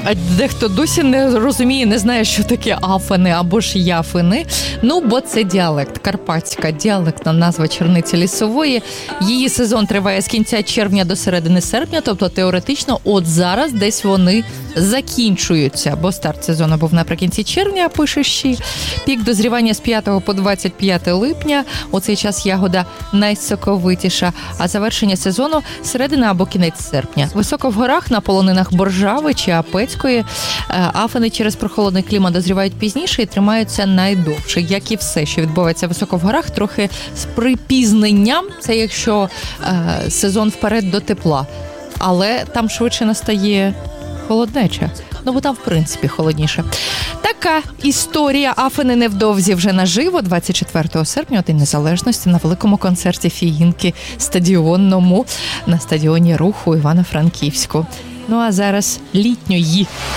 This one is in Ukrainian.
А дехто досі не розуміє, не знає, що таке афини або ж яфини. Ну, бо це діалект, карпатська діалектна назва черниці лісової. Її сезон триває з кінця червня до середини серпня, тобто теоретично от зараз десь вони закінчуються, бо старт сезону був наприкінці червня, пише Щі. Пік дозрівання з 5 по 25 липня. У цей час ягода найсоковитіша, а завершення сезону – середина або кінець серпня. Високо в горах, на полонинах Боржави чи Апецької, афини через прохолодний клімат дозрівають пізніше і тримаються найдовше. Як і все, що відбувається високо в горах, трохи з припізненням, це якщо сезон вперед до тепла. Але там швидше настає холоднеча. Ну, бо там, в принципі, холодніше. Така історія. Афини невдовзі вже наживо. 24 серпня, День Незалежності, на великому концерті Фіїнки стадіонному на стадіоні Руху Івано-Франківську. Ну, а зараз літньої